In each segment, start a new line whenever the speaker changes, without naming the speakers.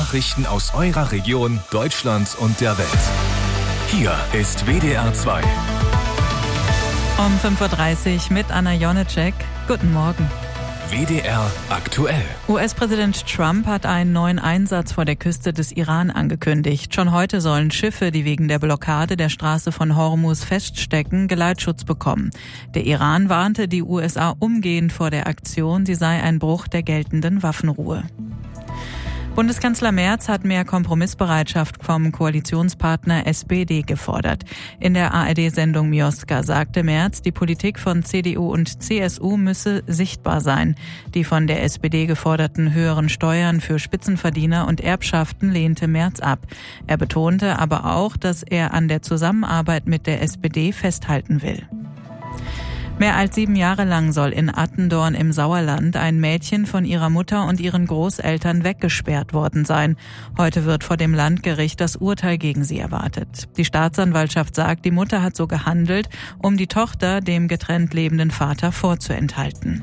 Nachrichten aus eurer Region, Deutschland und der Welt. Hier ist WDR 2.
Um 5.30 Uhr mit Anna Jonecek. Guten Morgen.
WDR aktuell.
US-Präsident Trump hat einen neuen Einsatz vor der Küste des Iran angekündigt. Schon heute sollen Schiffe, die wegen der Blockade der Straße von Hormuz feststecken, Geleitschutz bekommen. Der Iran warnte die USA umgehend vor der Aktion, sie sei ein Bruch der geltenden Waffenruhe. Bundeskanzler Merz hat mehr Kompromissbereitschaft vom Koalitionspartner SPD gefordert. In der ARD-Sendung Mioska sagte Merz, die Politik von CDU und CSU müsse sichtbar sein. Die von der SPD geforderten höheren Steuern für Spitzenverdiener und Erbschaften lehnte Merz ab. Er betonte aber auch, dass er an der Zusammenarbeit mit der SPD festhalten will. Mehr als 7 Jahre lang soll in Attendorn im Sauerland ein Mädchen von ihrer Mutter und ihren Großeltern weggesperrt worden sein. Heute wird vor dem Landgericht das Urteil gegen sie erwartet. Die Staatsanwaltschaft sagt, die Mutter hat so gehandelt, um die Tochter dem getrennt lebenden Vater vorzuenthalten.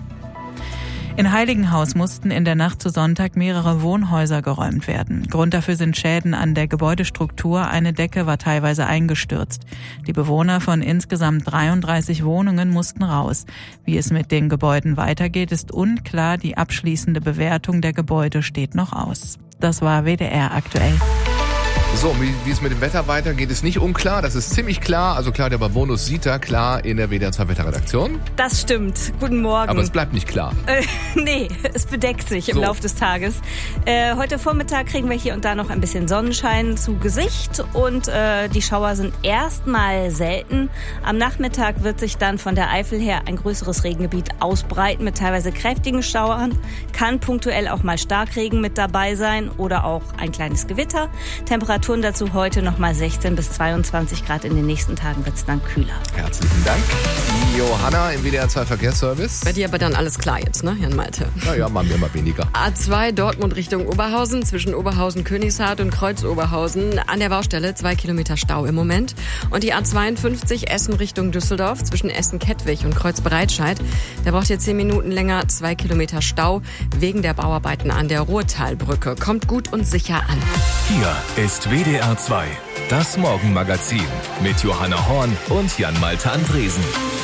In Heiligenhaus mussten in der Nacht zu Sonntag mehrere Wohnhäuser geräumt werden. Grund dafür sind Schäden an der Gebäudestruktur. Eine Decke war teilweise eingestürzt. Die Bewohner von insgesamt 33 Wohnungen mussten raus. Wie es mit den Gebäuden weitergeht, ist unklar. Die abschließende Bewertung der Gebäude steht noch aus. Das war WDR aktuell.
So, wie es mit dem Wetter weitergeht, ist nicht unklar. Das ist ziemlich klar. Also klar, der Bonus sieht da klar in der WDR 2 Wetterredaktion.
Das stimmt. Guten Morgen.
Aber es bleibt nicht klar.
Nee, es bedeckt sich im Laufe des Tages. Heute Vormittag kriegen wir hier und da noch ein bisschen Sonnenschein zu Gesicht und die Schauer sind erstmal selten. Am Nachmittag wird sich dann von der Eifel her ein größeres Regengebiet ausbreiten mit teilweise kräftigen Schauern. Kann punktuell auch mal Starkregen mit dabei sein oder auch ein kleines Gewitter. Temperaturen dazu heute nochmal 16 bis 22 Grad. In den nächsten Tagen wird es dann kühler.
Herzlichen Dank. Johanna im WDR 2 Verkehrsservice.
Bei dir aber dann alles klar jetzt, ne, Jan Malte?
Naja, mal mehr, mal weniger.
A2 Dortmund Richtung Oberhausen, zwischen Oberhausen, Königshardt und Kreuz-Oberhausen. An der Baustelle 2 Kilometer Stau im Moment. Und die A52 Essen Richtung Düsseldorf, zwischen Essen-Kettwig und Kreuz-Breitscheid. Da braucht ihr 10 Minuten länger, 2 Kilometer Stau wegen der Bauarbeiten an der Ruhrtalbrücke. Kommt gut und sicher an.
Hier ist WDR 2, das Morgenmagazin mit Johanna Horn und Jan Malte Andresen.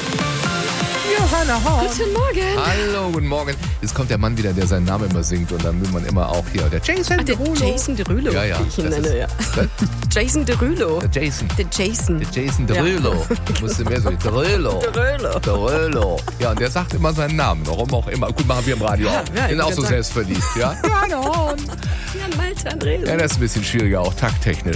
Johanna Horn.
Guten Morgen.
Hallo, guten Morgen. Jetzt kommt der Mann wieder, der seinen Namen immer singt und dann will man immer auch hier, der Jason Derulo.
Jason Derulo,
ja, ja,
wie ich ihn nenne, ja. Jason Derulo.
Der Jason.
Der Jason
Derulo.
Ja.
Ich musste mehr so, Derulo. Ja, und der sagt immer seinen Namen, warum auch immer. Gut, machen wir im Radio auch.
Ja,
Bin auch so selbstverliebt, ja?
Jan Malte Andresen.
Ja, das ist ein bisschen schwieriger, auch takttechnisch.